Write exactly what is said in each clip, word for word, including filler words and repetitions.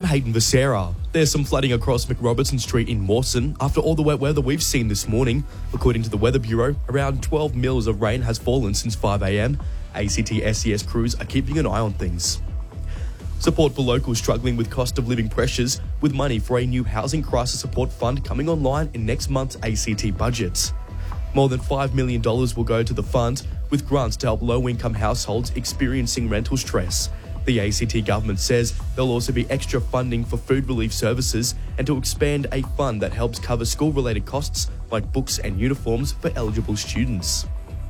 Hayden Becerra. There's some flooding across McRobertson Street in Mawson after all the wet weather we've seen this morning. According to the Weather Bureau, around twelve mils of rain has fallen since five a.m. A C T S C S crews are keeping an eye on things. Support for locals struggling with cost of living pressures, with money for a new housing crisis support fund coming online in next month's A C T budget. More than five million dollars will go to the fund, with grants to help low-income households experiencing rental stress. The A C T government says there'll also be extra funding for food relief services and to expand a fund that helps cover school-related costs like books and uniforms for eligible students.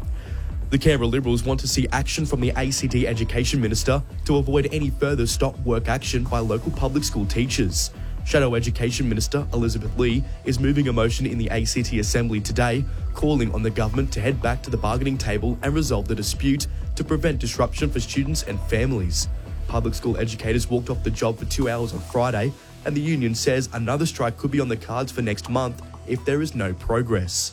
The Canberra Liberals want to see action from the A C T Education Minister to avoid any further stop-work action by local public school teachers. Shadow Education Minister Elizabeth Lee is moving a motion in the A C T Assembly today, calling on the government to head back to the bargaining table and resolve the dispute to prevent disruption for students and families. Public school educators walked off the job for two hours on Friday, and the union says another strike could be on the cards for next month if there is no progress.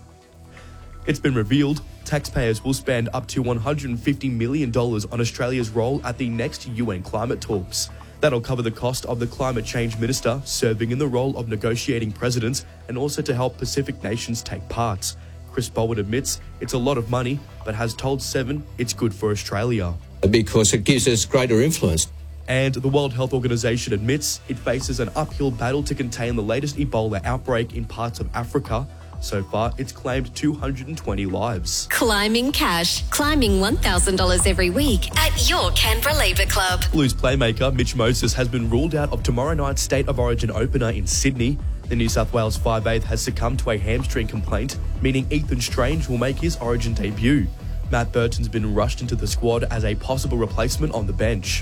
It's been revealed taxpayers will spend up to one hundred fifty million dollars on Australia's role at the next U N climate talks. That'll cover the cost of the climate change minister serving in the role of negotiating president and also to help Pacific nations take part. Chris Bowen admits it's a lot of money, but has told Seven it's good for Australia. Because it gives us greater influence. And the World Health Organization admits it faces an uphill battle to contain the latest Ebola outbreak in parts of Africa. So far, it's claimed two hundred twenty lives. Climbing cash. Climbing one thousand dollars every week at your Canberra Labour Club. Blues playmaker Mitch Moses has been ruled out of tomorrow night's State of Origin opener in Sydney. The New South Wales five eighth has succumbed to a hamstring complaint, meaning Ethan Strange will make his Origin debut. Matt Burton's been rushed into the squad as a possible replacement on the bench.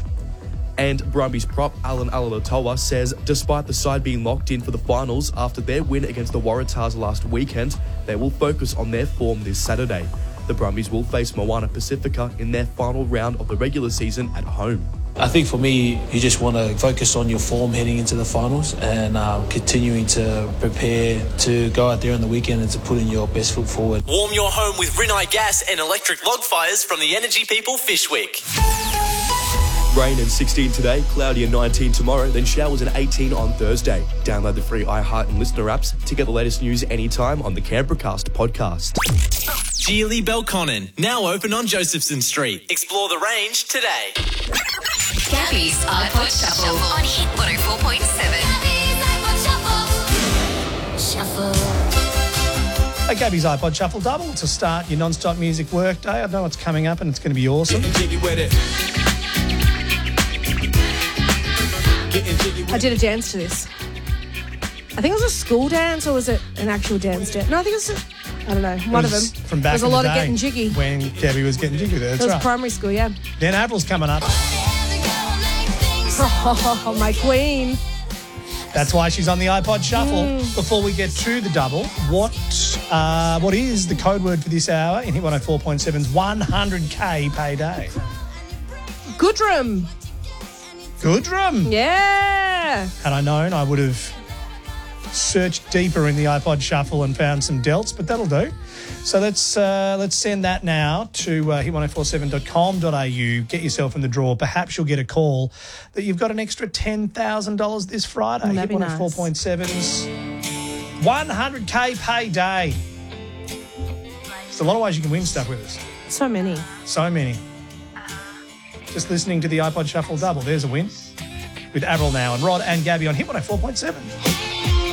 And Brumbies prop Alan Alaalatoa says despite the side being locked in for the finals after their win against the Waratahs last weekend, they will focus on their form this Saturday. The Brumbies will face Moana Pacifica in their final round of the regular season at home. I think for me, you just want to focus on your form heading into the finals and um, continuing to prepare to go out there on the weekend and to put in your best foot forward. Warm your home with Rinnai gas and electric log fires from the Energy People Fish Week. Rain and sixteen today, cloudy and nineteen tomorrow, then showers and eighteen on Thursday. Download the free iHeart and Listener apps to get the latest news anytime on the Canberracast podcast. Geely Belconnen, now open on Josephson Street. Explore the range today. Gabby's iPod Shuffle on Hit one oh four point seven. Hey, Gabby's iPod Shuffle double to start your non-stop music work day. I know what's coming up and it's going to be awesome. I did a dance to this. I think it was a school dance, or was it an actual dance dance? No, I think it was, a, I don't know, one of them. From back There's a in lot the of day getting jiggy. when Gabby was getting jiggy there. That's It was right. primary school, yeah. Dan Avril's coming up. Oh, my queen. That's why she's on the iPod Shuffle. Mm. Before we get to the double, what uh, what is the code word for this hour in Hit one oh four point seven's one hundred K payday? Goodrum. Goodrum. Yeah. Had I known, I would have searched deeper in the iPod Shuffle and found some delts, but that'll do. So let's uh, let's send that now to uh, hit one oh four seven dot com dot a u. Get yourself in the draw. Perhaps you'll get a call that you've got an extra ten thousand dollars this Friday. That'd Hit be one oh four point seven's one hundred K payday. There's a lot of ways you can win stuff with us. So many. So many. Just listening to the iPod Shuffle double. There's a win with Avril now and Rod and Gabby on Hit one oh four point seven.